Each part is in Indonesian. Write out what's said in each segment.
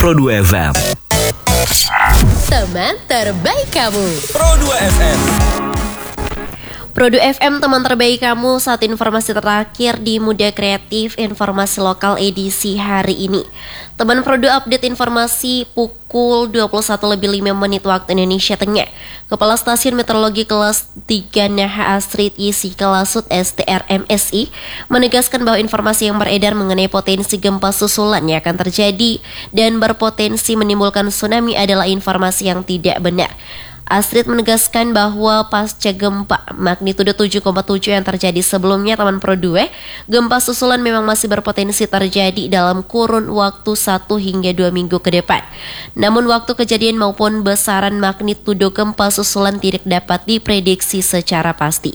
Pro 2 FM. Teman terbaik kamu. Pro 2 FM. Pro 2 FM, teman terbaik kamu. Saat informasi terakhir di Muda Kreatif, informasi lokal edisi hari ini. Teman Pro 2 update informasi pukul 21:05 waktu Indonesia Tengah. Kepala Stasiun Meteorologi Kelas 3 Naha Astrid Isi Kelasut STRMSI menegaskan bahwa informasi yang beredar mengenai potensi gempa susulan yang akan terjadi dan berpotensi menimbulkan tsunami adalah informasi yang tidak benar. Astrid menegaskan bahwa pasca gempa magnitudo 7,7 yang terjadi sebelumnya, teman Pro 2, gempa susulan memang masih berpotensi terjadi dalam kurun waktu 1 hingga 2 minggu ke depan. Namun waktu kejadian maupun besaran magnitudo gempa susulan tidak dapat diprediksi secara pasti.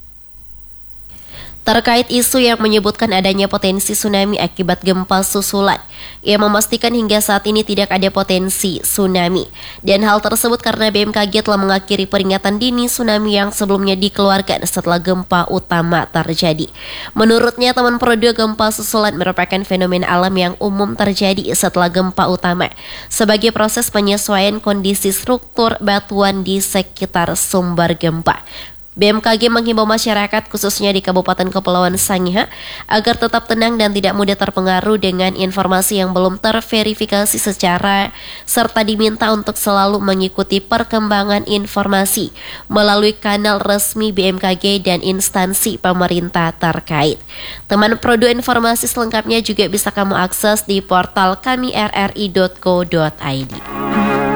Terkait isu yang menyebutkan adanya potensi tsunami akibat gempa susulan, ia memastikan hingga saat ini tidak ada potensi tsunami. Dan hal tersebut karena BMKG telah mengakhiri peringatan dini tsunami yang sebelumnya dikeluarkan setelah gempa utama terjadi. Menurutnya, teman Pro 2, gempa susulan merupakan fenomena alam yang umum terjadi setelah gempa utama sebagai proses penyesuaian kondisi struktur batuan di sekitar sumber gempa. BMKG menghimbau masyarakat khususnya di Kabupaten Kepulauan Sangihe agar tetap tenang dan tidak mudah terpengaruh dengan informasi yang belum terverifikasi serta diminta untuk selalu mengikuti perkembangan informasi melalui kanal resmi BMKG dan instansi pemerintah terkait. Teman Pro 2, informasi selengkapnya juga bisa kamu akses di portal kami rri.co.id.